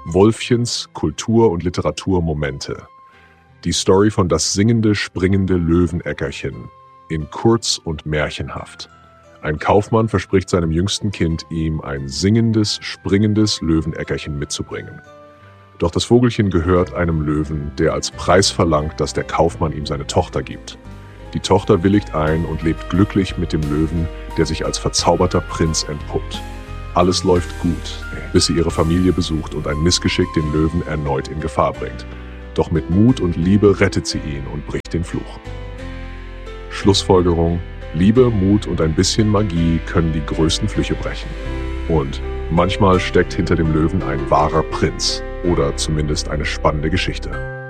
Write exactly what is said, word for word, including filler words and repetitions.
Wolfchens Kultur- und Literaturmomente. Die Story von Das singende, springende Löwenäckerchen in kurz und märchenhaft. Ein Kaufmann verspricht seinem jüngsten Kind, ihm ein singendes, springendes Löwenäckerchen mitzubringen. Doch das Vogelchen gehört einem Löwen, der als Preis verlangt, dass der Kaufmann ihm seine Tochter gibt. Die Tochter willigt ein und lebt glücklich mit dem Löwen, der sich als verzauberter Prinz entpuppt. Alles läuft gut, bis sie ihre Familie besucht und ein Missgeschick den Löwen erneut in Gefahr bringt. Doch mit Mut und Liebe rettet sie ihn und bricht den Fluch. Schlussfolgerung: Liebe, Mut und ein bisschen Magie können die größten Flüche brechen. Und manchmal steckt hinter dem Löwen ein wahrer Prinz oder zumindest eine spannende Geschichte.